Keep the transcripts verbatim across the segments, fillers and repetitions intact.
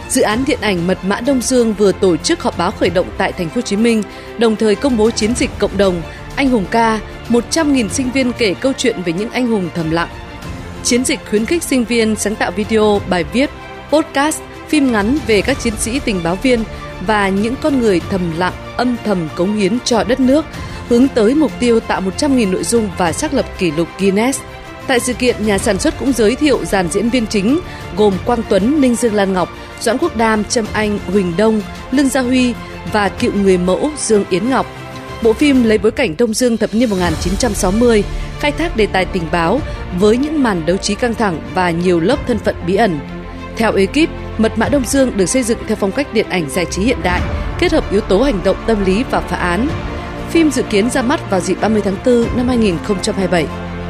Dự án điện ảnh Mật mã Đông Dương vừa tổ chức họp báo khởi động tại Thành phố Hồ Chí Minh, đồng thời công bố chiến dịch cộng đồng Anh hùng ca, một trăm nghìn sinh viên kể câu chuyện về những anh hùng thầm lặng. Chiến dịch khuyến khích sinh viên sáng tạo video, bài viết, podcast, phim ngắn về các chiến sĩ tình báo viên và những con người thầm lặng, âm thầm cống hiến cho đất nước, hướng tới mục tiêu tạo một trăm nghìn nội dung và xác lập kỷ lục Guinness. Tại sự kiện, nhà sản xuất cũng giới thiệu dàn diễn viên chính gồm Quang Tuấn, Ninh Dương Lan Ngọc, Doãn Quốc Đam, Trâm Anh, Huỳnh Đông, Lương Gia Huy và cựu người mẫu Dương Yến Ngọc. Bộ phim lấy bối cảnh Đông Dương thập niên một nghìn chín trăm sáu mươi, khai thác đề tài tình báo với những màn đấu trí căng thẳng và nhiều lớp thân phận bí ẩn. Theo ekip, Mật mã Đông Dương được xây dựng theo phong cách điện ảnh giải trí hiện đại, kết hợp yếu tố hành động tâm lý và phá án. Phim dự kiến ra mắt vào dịp ba mươi tháng tư năm hai nghìn không trăm hai mươi bảy.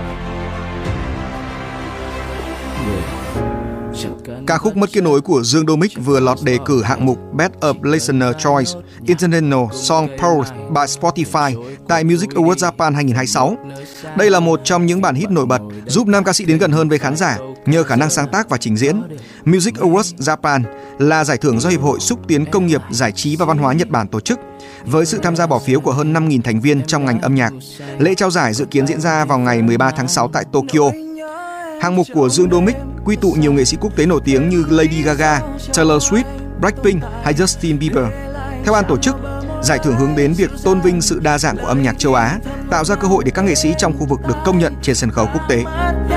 Ca khúc Mất kết nối của Dương Đô Mích vừa lọt đề cử hạng mục Best of Listener Choice International Song Powered by Spotify tại Music Awards Japan hai nghìn không trăm hai mươi sáu. Đây là một trong những bản hit nổi bật giúp nam ca sĩ đến gần hơn với khán giả nhờ khả năng sáng tác và trình diễn. Music Awards Japan là giải thưởng do Hiệp hội Xúc tiến Công nghiệp, Giải trí và Văn hóa Nhật Bản tổ chức, với sự tham gia bỏ phiếu của hơn năm nghìn thành viên trong ngành âm nhạc. Lễ trao giải dự kiến diễn ra vào ngày mười ba tháng sáu tại Tokyo. Hạng mục của Dương Đô Mích quy tụ nhiều nghệ sĩ quốc tế nổi tiếng như Lady Gaga, Taylor Swift, Blackpink hay Justin Bieber. Theo ban tổ chức, giải thưởng hướng đến việc tôn vinh sự đa dạng của âm nhạc châu Á, tạo ra cơ hội để các nghệ sĩ trong khu vực được công nhận trên sân khấu quốc tế.